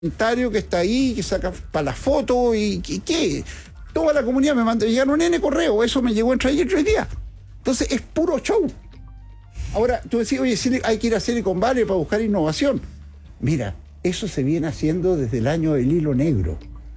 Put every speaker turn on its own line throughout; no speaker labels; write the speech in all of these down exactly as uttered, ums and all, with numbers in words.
que está ahí, que saca para la foto y ¿qué? Toda la comunidad me manda, llegaron un N correo, eso me llegó entre ayer y tres días. Entonces es puro show. Ahora, tú decís, oye, hay que ir a Silicon Valley para buscar innovación. Mira, eso se viene haciendo desde el año del hilo negro.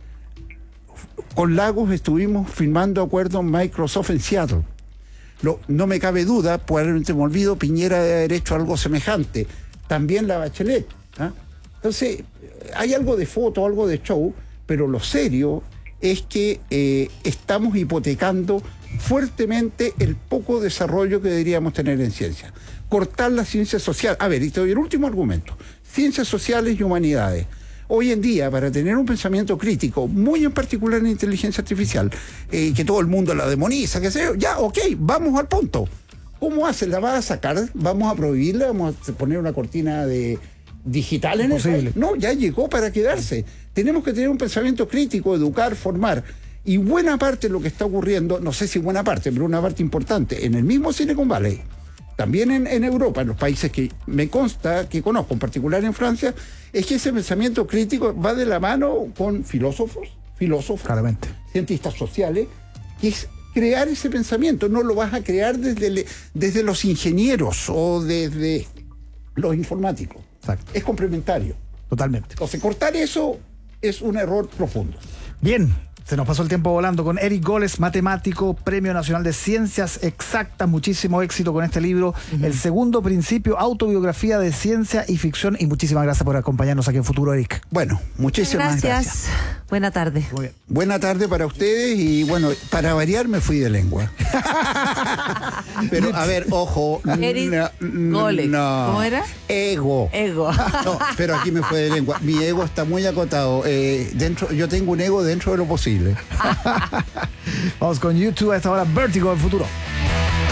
Con Lagos estuvimos firmando acuerdos en Microsoft en Seattle. Lo, no me cabe duda, probablemente me olvido, Piñera debe haber hecho algo semejante. También la Bachelet. ¿eh? Entonces, hay algo de foto, algo de show, pero lo serio es que eh, estamos hipotecando fuertemente el poco desarrollo que deberíamos tener en ciencia. Cortar la ciencia social. A ver, y te doy el último argumento. Ciencias sociales y humanidades. Hoy en día, para tener un pensamiento crítico, muy en particular en inteligencia artificial, eh, que todo el mundo la demoniza, que sé yo, ya, ok, vamos al punto. ¿Cómo hace? ¿La vas a sacar? ¿Vamos a prohibirla? ¿Vamos a poner una cortina de digital en el? No, ya llegó para quedarse. Tenemos que tener un pensamiento crítico, educar, formar. Y buena parte de lo que está ocurriendo, no sé si buena parte, pero una parte importante, en el mismo Silicon Valley, también en, en Europa, en los países que me consta, que conozco, en particular en Francia, es que ese pensamiento crítico va de la mano con filósofos, filósofos,
claramente,
cientistas sociales, que es crear ese pensamiento. No lo vas a crear desde, desde los ingenieros o desde los informáticos.
Exacto.
Es complementario.
Totalmente.
Entonces, cortar eso es un error profundo.
Bien. Se nos pasó el tiempo volando con Eric Goles, matemático, Premio Nacional de Ciencias Exactas. Muchísimo éxito con este libro. Uh-huh. El segundo principio, autobiografía de ciencia y ficción. Y muchísimas gracias por acompañarnos aquí en Futuro, Eric.
Bueno, muchísimas gracias.
Gracias. Buena tarde.
Muy bien. Buena tarde para ustedes y bueno, para variar me fui de lengua. Pero a ver, ojo.
Eric
no,
Goles.
No.
¿Cómo era?
Ego.
Ego.
No, pero aquí me fue de lengua. Mi ego está muy acotado. Eh, dentro, yo tengo un ego dentro de lo posible.
Vamos con YouTube a esta hora, Vértigo del Futuro.